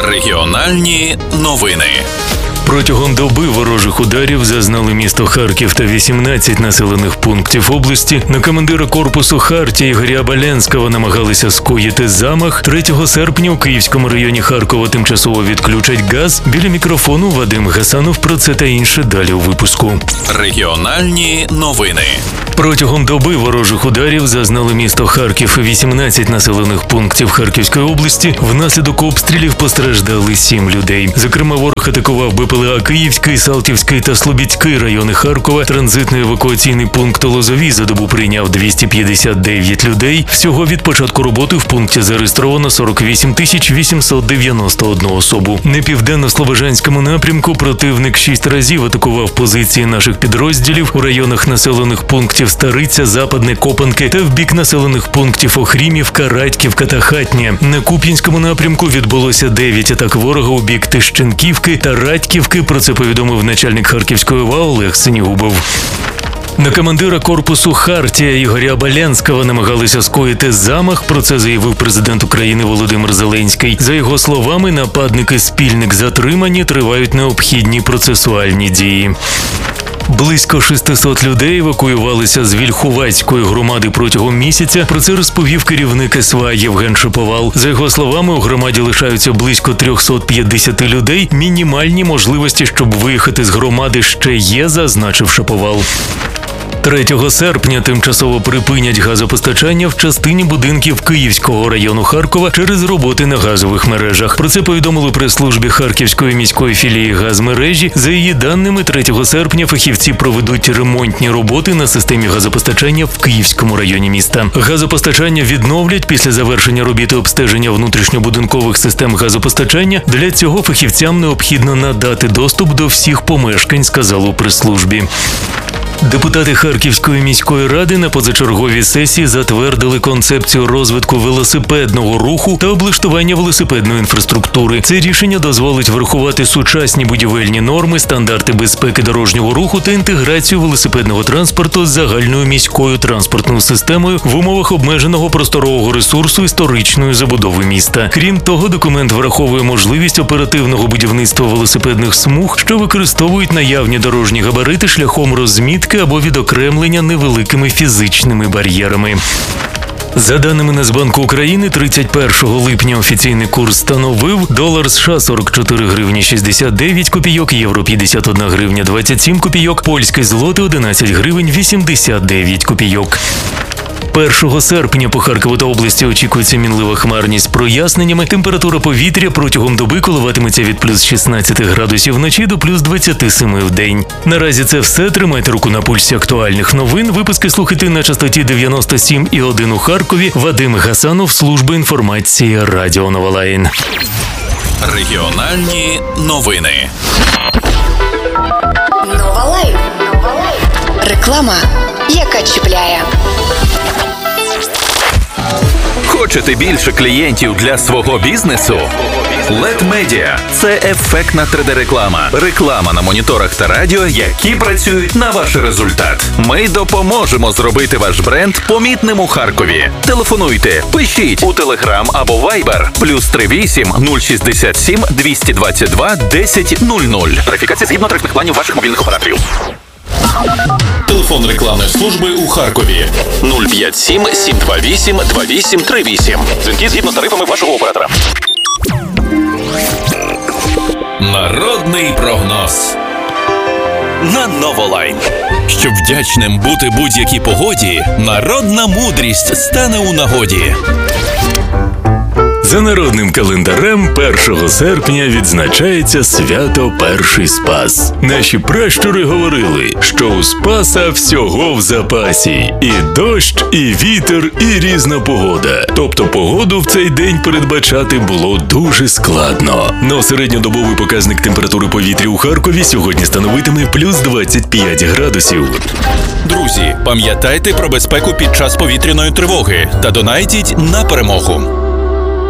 Регіональні новини. Протягом доби ворожих ударів зазнали місто Харків та 18 населених пунктів області. На командира корпусу «Хартія» Ігоря Абаленського намагалися скоїти замах. 3 серпня у Київському районі Харкова тимчасово відключать газ. Біля мікрофону Вадим Гасанов. Про це та інше далі у випуску. Регіональні новини. Протягом доби ворожих ударів зазнали місто Харків і 18 населених пунктів Харківської області. Внаслідок обстрілів постраждали 7 людей. Зокрема, ворог атакував БПЛА Київський, Салтівський та Слобідський райони Харкова. Транзитний евакуаційний пункт Лозові за добу прийняв 259 людей. Всього від початку роботи в пункті зареєстровано 48 891 особу. На південно-слобожанському напрямку противник 6 разів атакував позиції наших підрозділів у районах населених пунктів Стариця, Западне, Копанки та в бік населених пунктів Охрімівка, Радьківка та Хатня. На Куп'янському напрямку відбулося 9 атак ворога у бік Тищенківки та Радьківки. Про це повідомив начальник Харківської ОВА Олег Синігубов. На командира корпусу «Хартія» Ігоря Абаленського намагалися скоїти замах. Про це заявив президент України Володимир Зеленський. За його словами, нападники-спільник затримані, тривають необхідні процесуальні дії. Близько 600 людей евакуювалися з Вільхуватської громади протягом місяця. Про це розповів керівник СВА Євген Шиповал. За його словами, у громаді лишаються близько 350 людей. Мінімальні можливості, щоб виїхати з громади, ще є, зазначив Шиповал. 3 серпня тимчасово припинять газопостачання в частині будинків Київського району Харкова через роботи на газових мережах. Про це повідомили прес-службі Харківської міської філії газмережі. За її даними, 3 серпня фахівці проведуть ремонтні роботи на системі газопостачання в Київському районі міста. Газопостачання відновлять після завершення робіт обстеження внутрішньобудинкових систем газопостачання. Для цього фахівцям необхідно надати доступ до всіх помешкань, сказали у прес-службі. Депутати Харківської міської ради на позачерговій сесії затвердили концепцію розвитку велосипедного руху та облаштування велосипедної інфраструктури. Це рішення дозволить врахувати сучасні будівельні норми, стандарти безпеки дорожнього руху та інтеграцію велосипедного транспорту з загальною міською транспортною системою в умовах обмеженого просторового ресурсу історичної забудови міста. Крім того, документ враховує можливість оперативного будівництва велосипедних смуг, що використовують наявні дорожні габарити шляхом розмітки або відокремлення невеликими фізичними бар'єрами. За даними Нацбанку України, 31 липня офіційний курс становив долар США 44 гривні 69 копійок, євро 51 гривня 27 копійок, польський злотий 11 гривень 89 копійок. 1 серпня по Харкову та області очікується мінлива хмарність з проясненнями. Температура повітря протягом доби коливатиметься від плюс 16 градусів вночі до плюс 27 в день. Наразі це все. Тримайте руку на пульсі актуальних новин. Випуски слухайте на частоті 97,1 у Харкові. Вадим Гасанов, служба інформації Радіо Новолайн. Регіональні новини. Новолайн. Реклама, яка чіпляє. Хочете більше клієнтів для свого бізнесу? LED Media – це ефектна 3D-реклама. Реклама на моніторах та радіо, які працюють на ваш результат. Ми допоможемо зробити ваш бренд помітним у Харкові. Телефонуйте, пишіть у Telegram або Viber +38 067 222 1000. Тарифікація згідно тарифних планів ваших мобільних операторів. Телефон рекламної служби у Харкові 057 728 2838. Дзвінки згідно з тарифами вашого оператора. Народний прогноз на Новолайн. Щоб вдячним бути будь-якій погоді, народна мудрість стане у нагоді. За народним календарем 1 серпня відзначається свято Перший Спас. Наші пращури говорили, що у Спаса всього в запасі. І дощ, і вітер, і різна погода. Тобто погоду в цей день передбачати було дуже складно. Но середньодобовий показник температури повітря у Харкові сьогодні становитиме плюс 25 градусів. Друзі, пам'ятайте про безпеку під час повітряної тривоги та донайтіть на перемогу.